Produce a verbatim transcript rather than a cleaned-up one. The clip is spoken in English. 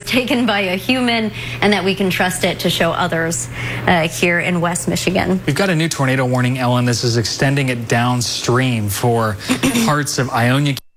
taken by a human and that we can trust it to show others uh, here in West Michigan. We've got a new tornado warning, Ellen. This is extending it downstream for parts of Ionia.